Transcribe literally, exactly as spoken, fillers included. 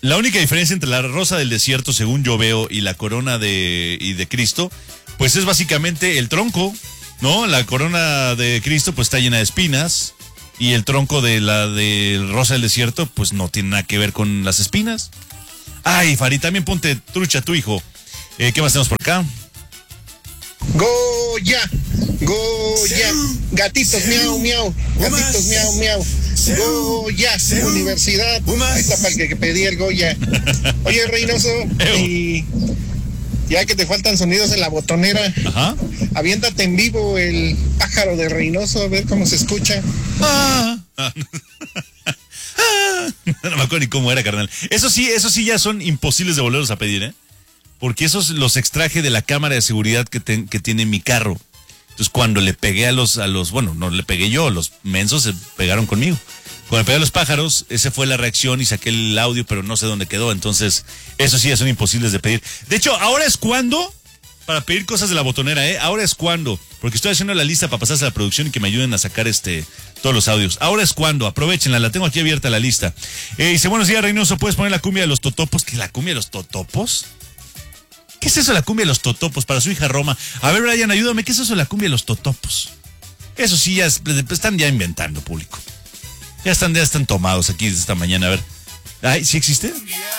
La única diferencia entre la rosa del desierto, según yo veo, y la corona de, y de Cristo, pues es básicamente el tronco, ¿no? La corona de Cristo pues está llena de espinas y el tronco de la de rosa del desierto pues no tiene nada que ver con las espinas. Ay, Fari, también ponte trucha tu hijo. Eh, ¿Qué más tenemos por acá? Goya, Goya, gatitos miau miau, gatitos miau miau, Goya, universidad, ahí está para el que, que pedí el Goya. Oye, Reynoso, y ya que te faltan sonidos en la botonera, Ajá. aviéntate en vivo el pájaro de Reynoso, a ver cómo se escucha. Ah. No me acuerdo ni cómo era, carnal. Eso sí, eso sí ya son imposibles de volverlos a pedir, ¿eh? Porque esos los extraje de la cámara de seguridad que, te, que tiene mi carro. Entonces cuando le pegué a los, a los, bueno, no le pegué yo, los mensos se pegaron conmigo. Cuando le pegué a los pájaros, esa fue la reacción y saqué el audio, pero no sé dónde quedó. Entonces, eso sí ya son imposibles de pedir. De hecho, ahora es cuando, para pedir cosas de la botonera, ¿eh? Ahora es cuando, porque estoy haciendo la lista para pasarse a la producción y que me ayuden a sacar este todos los audios. Ahora es cuando, aprovechenla, la tengo aquí abierta la lista. Eh, dice, buenos días, Reynoso, ¿puedes poner la cumbia de los totopos? ¿Qué, la cumbia de los totopos? ¿Qué es eso de la cumbia de los totopos para su hija Roma? A ver, Brian, ayúdame, ¿qué es eso de la cumbia de los totopos? Eso sí, ya es, están ya inventando, público. Ya están, ya están tomados aquí desde esta mañana, a ver. Ay, ¿sí existe?